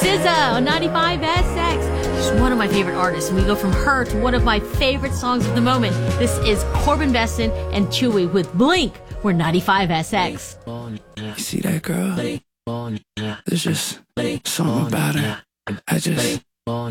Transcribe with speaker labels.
Speaker 1: SZA on 95 SX. She's one of my favorite artists, and we go from her to one of my favorite songs of the moment. This is Corbin Bessson and Chewy with Blink. We're 95 SX.
Speaker 2: You see that girl? There's just something about her. I just